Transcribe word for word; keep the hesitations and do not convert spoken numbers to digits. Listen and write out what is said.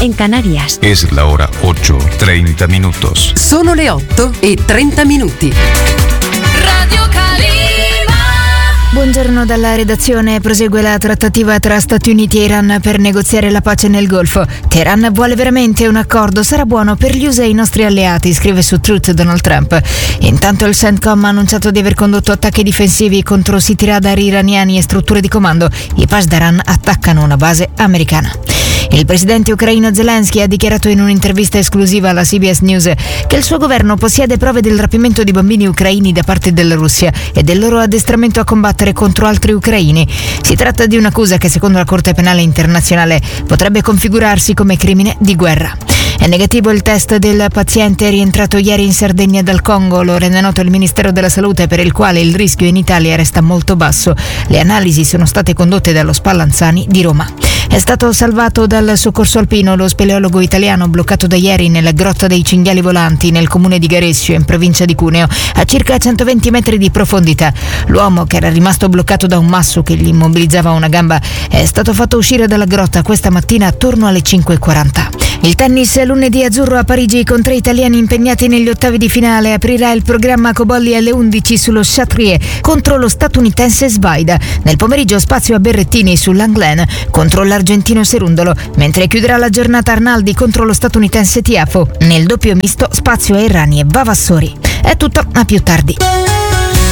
en Canarias. Es la hora ocho, treinta minutos. Sono le otto e trenta minuti. Radio Calima. Buongiorno dalla redazione. Prosegue la trattativa tra Stati Uniti e Iran per negoziare la pace nel Golfo. Teheran vuole veramente un accordo, sarà buono per gli U S A e i nostri alleati, scrive su Truth Donald Trump. Intanto il CENTCOM ha annunciato di aver condotto attacchi difensivi contro siti radar iraniani e strutture di comando. I Pasdaran attaccano una base americana. Il presidente ucraino Zelensky ha dichiarato in un'intervista esclusiva alla C B S News che il suo governo possiede prove del rapimento di bambini ucraini da parte della Russia e del loro addestramento a combattere contro altri ucraini. Si tratta di un'accusa che secondo la Corte Penale Internazionale potrebbe configurarsi come crimine di guerra. È negativo il test del paziente rientrato ieri in Sardegna dal Congo, lo rende noto il Ministero della Salute, per il quale il rischio in Italia resta molto basso. Le analisi sono state condotte dallo Spallanzani di Roma. È stato salvato dal soccorso alpino lo speleologo italiano bloccato da ieri nella grotta dei cinghiali volanti nel comune di Garessio, in provincia di Cuneo, a circa centoventi metri di profondità. L'uomo, che era rimasto bloccato da un masso che gli immobilizzava una gamba, è stato fatto uscire dalla grotta questa mattina attorno alle cinque e quaranta. Il tennis lunedì azzurro a Parigi con tre italiani impegnati negli ottavi di finale. Aprirà il programma Cobolli alle undici sullo Chatrier contro lo statunitense Svaida. Nel pomeriggio spazio a Berrettini sull'Anglen contro l'argentino Serundolo, mentre chiuderà la giornata Arnaldi contro lo statunitense Tiafo. Nel doppio misto spazio a Errani e Vavassori. È tutto, a più tardi.